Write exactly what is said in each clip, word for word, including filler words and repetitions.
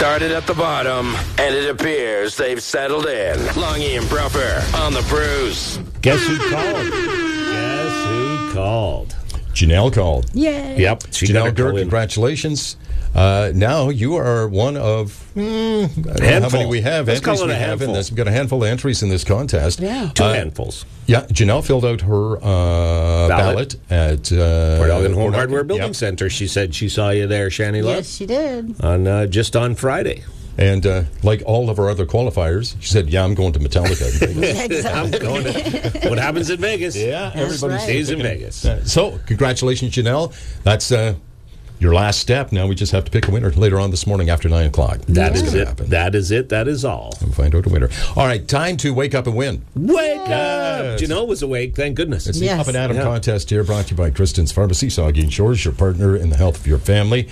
started at the bottom, and it appears they've settled in. Longy and Bruffer on the Bruce. Guess who called? Guess who called? Janelle called. Yay. Yep. She Janelle Dirk, congratulations. Uh, now you are one of hmm, I don't know how many we have. Let's entries call it we a have in handful. this. We've got a handful of entries in this contest. Yeah. Two Uh, handfuls. Yeah, Janelle filled out her uh, ballot. at uh, Port Elgin Home Port Hardware Elgin. Building Yep. Center. She said she saw you there, Shani Love. Yes, she did. On uh, just on Friday. And uh, like all of our other qualifiers, she said, "Yeah, I'm going to Metallica." Exactly. Going to, what happens in Vegas? Yeah, everybody right. stays in Vegas. Uh, so, congratulations, Janelle. That's uh, your last step. Now we just have to pick a winner later on this morning after nine o'clock. That That's is gonna it. happen. That is it. That is all. We'll find out a winner. All right, time to wake up and win. Wake up! Yes. Janelle was awake. Thank goodness. It's the Yes. Up and Adam Yeah. contest here, brought to you by Kristen's Pharmacy, Saugeen Shores, your partner in the health of your family.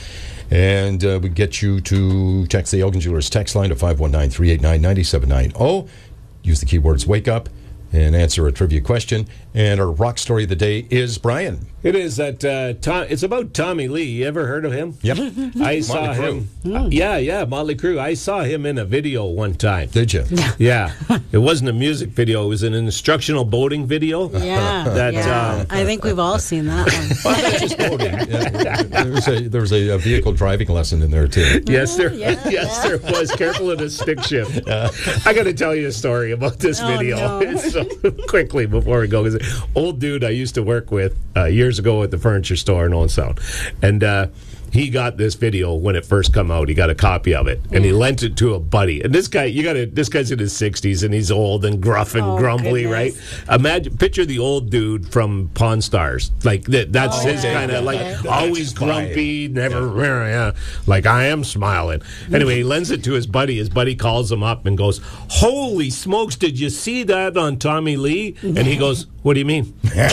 And uh, we get you to text the Elgin Jewelers text line at five one nine, three eight nine, nine seven nine zero. Use the keywords wake up and answer a trivia question. And our rock story of the day is Brian. It is that uh, Tom, it's about Tommy Lee. You ever heard of him? Yep. I saw Motley Crue. him. Uh, yeah, yeah, Motley Crue. I saw him in a video one time. Did you? Yeah, it wasn't a music video. It was an instructional boating video. Yeah. That, yeah. um, I think we've all seen that one. Well, not just boating. Yeah, there was, a, there was a, a vehicle driving lesson in there, too. Yes, there. yeah, yes, yeah. there was. Careful of the stick shift. I got to tell you a story about this Oh, video no. so quickly before we go. Because old dude I used to work with uh, years ago at the furniture store in Owen Sound, and uh, he got this video when it first come out. He got a copy of it, and he lent it to a buddy. And this guy, you got to. This guy's in his sixties, and he's old and gruff and Oh, grumbly, goodness. right? Imagine, picture the old dude from Pawn Stars. Like that. That's Oh, his okay, kind of okay. like always grumpy, never, yeah. like I am smiling. Anyway, he lends it to his buddy. His buddy calls him up and goes, "Holy smokes! Did you see that on Tommy Lee?" And he goes, "What do you mean?"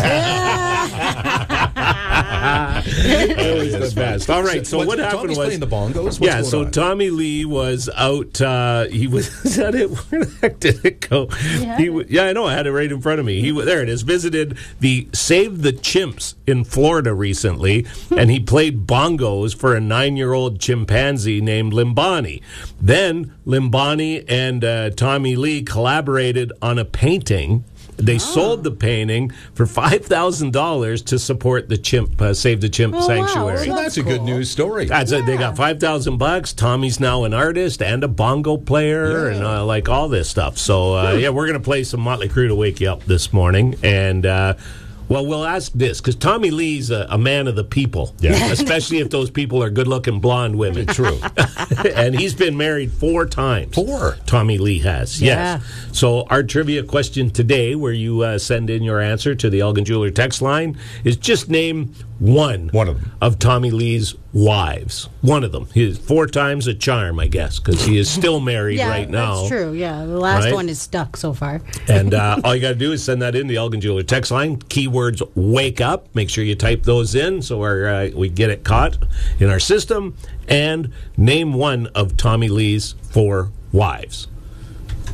That was the best. All right, so What's- what happened Tommy's was playing the bongos? What's yeah, going so on? Tommy Lee was out. Uh, he was at it. Where the heck did it go? He, w- yeah, I know. I had it right in front of me. He w- there it is. Visited the Save the Chimps in Florida recently, and he played bongos for a nine-year-old chimpanzee named Limbani. Then Limbani and uh, Tommy Lee collaborated on a painting. They sold the painting for five thousand dollars to support the chimp, uh, Save the Chimp Oh, wow. Sanctuary. So that's a good news story. That's it. They got five thousand bucks. Tommy's now an artist and a bongo player, Yeah. and uh, like all this stuff. So uh, yeah, we're gonna play some Motley Crue to wake you up this morning, and uh, well, we'll ask this because Tommy Lee's a, a man of the people, Yeah. especially if those people are good-looking blonde women. True. And he's been married four times. Four? Tommy Lee has, Yeah. yes. So our trivia question today, where you uh, send in your answer to the Elgin Jeweler text line, is just name one, One of them. of Tommy Lee's wives. One of them. He's four times a charm, I guess, because he is still married Yeah, right now. that's true. Yeah, the last Right? one is stuck so far. And uh, all you got to do is send that in the Elgin Jeweler text line. Keywords wake up. Make sure you type those in so our, uh, we get it caught in our system. And name one of Tommy Lee's four wives.